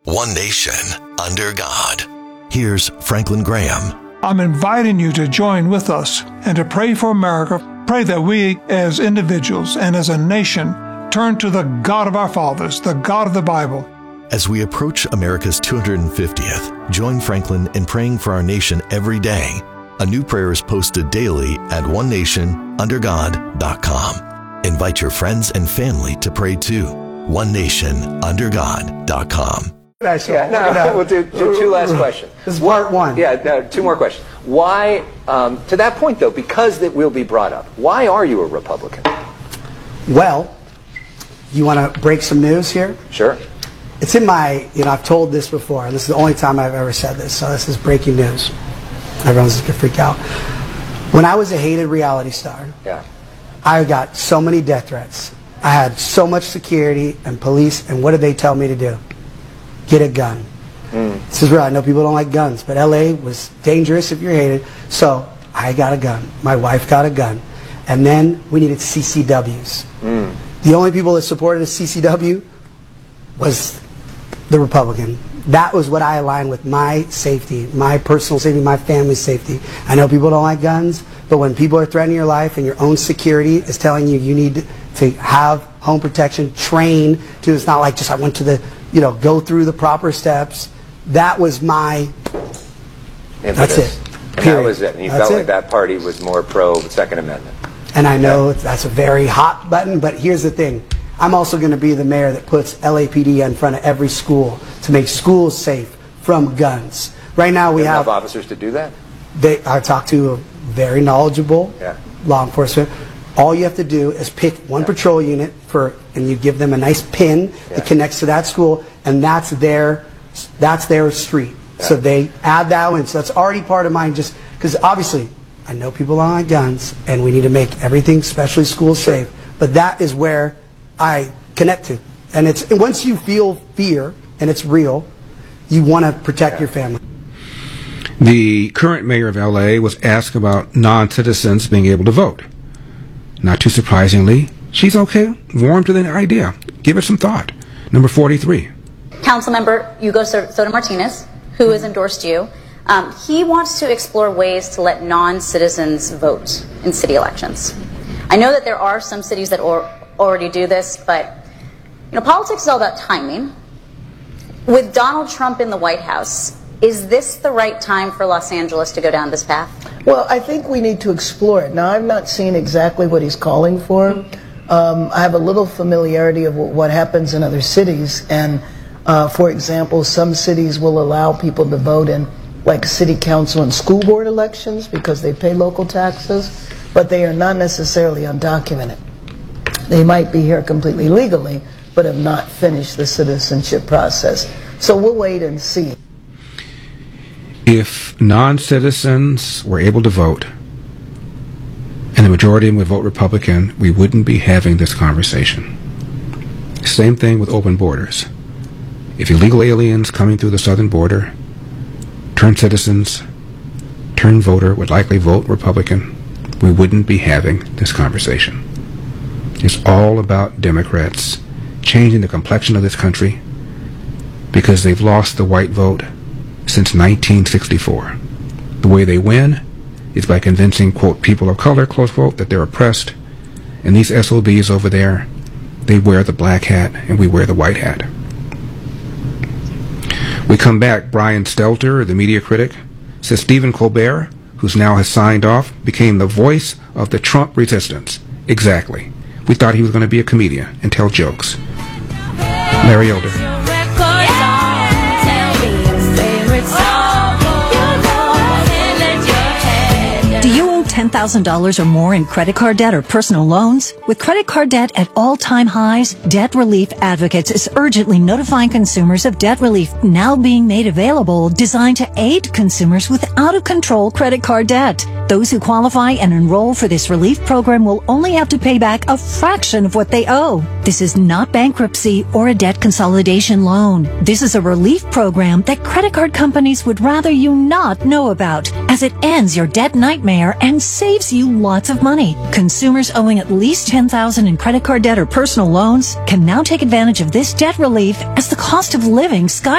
One nation, under God. Here's Franklin Graham. I'm inviting you to join with us and to pray for America. Pray that we, as individuals and as a nation, turn to the God of our fathers, the God of the Bible. As we approach America's 250th, join Franklin in praying for our nation every day. A new prayer is posted daily at onenationundergod.com. Invite your friends and family to pray too. onenationundergod.com. We'll do two last questions. This is part one. Two more questions. Why, to that point though, because it will be brought up, why are you a Republican? Well, you want to break some news here? Sure. It's in my, I've told this before. This is the only time I've ever said this, so this is breaking news. Everyone's going to freak out. When I was a hated reality star, I got so many death threats. I had so much security and police, and what did they tell me to do? Get a gun. This is real. I know people don't like guns, but LA was dangerous if you're hated, so I got a gun. My wife got a gun. And then we needed CCWs. The only people that supported a CCW was the Republican. That was what I aligned with, my safety, my personal safety, my family's safety. I know people don't like guns, but when people are threatening your life and your own security is telling you you need to have home protection, train to, it's not like just I went to the, go through the proper steps. That was my, that's it. And that was it. And you felt like that party was more pro-Second Amendment. And I know that's a very hot button, but here's the thing. I'm also going to be the mayor that puts LAPD in front of every school to make schools safe from guns. Right now we have enough officers to do that? I talked to a very knowledgeable law enforcement. All you have to do is pick one patrol unit and you give them a nice pin that connects to that school, and that's their street. So they add that in. So that's already part of mine, just because obviously I know people don't like guns, and we need to make everything, especially schools, safe. But that is where I connect to. And it's once you feel fear, and it's real, you want to protect your family. The current mayor of LA was asked about non-citizens being able to vote. Not too surprisingly, she's okay, warm to the idea. Give it some thought. Number 43. Councilmember Hugo Soto Martinez, who has endorsed you, he wants to explore ways to let non-citizens vote in city elections. I know that there are some cities that already do this, but politics is all about timing. With Donald Trump in the White House, is this the right time for Los Angeles to go down this path? Well, I think we need to explore it. Now, I've not seen exactly what he's calling for. I have a little familiarity of what happens in other cities, and for example, some cities will allow people to vote in like city council and school board elections because they pay local taxes, but they are not necessarily undocumented. They might be here completely legally, but have not finished the citizenship process. So we'll wait and see. If non-citizens were able to vote, and the majority of them would vote Republican, we wouldn't be having this conversation. Same thing with open borders. If illegal aliens coming through the southern border turn citizens, turn voter, would likely vote Republican, we wouldn't be having this conversation. It's all about Democrats changing the complexion of this country because they've lost the white vote since 1964. The way they win is by convincing, quote, people of color, close quote, that they're oppressed. And these SOBs over there, they wear the black hat and we wear the white hat. We come back, Brian Stelter, the media critic, says Stephen Colbert, who's now has signed off, became the voice of the Trump resistance. Exactly. We thought he was going to be a comedian and tell jokes. Larry Elder. $10,000 or more in credit card debt or personal loans? With credit card debt at all-time highs, Debt Relief Advocates is urgently notifying consumers of debt relief now being made available, designed to aid consumers with out-of-control credit card debt. Those who qualify and enroll for this relief program will only have to pay back a fraction of what they owe. This is not bankruptcy or a debt consolidation loan. This is a relief program that credit card companies would rather you not know about, as it ends your debt nightmare and saves you lots of money. Consumers owing at least $10,000 in credit card debt or personal loans can now take advantage of this debt relief as the cost of living skyrockets.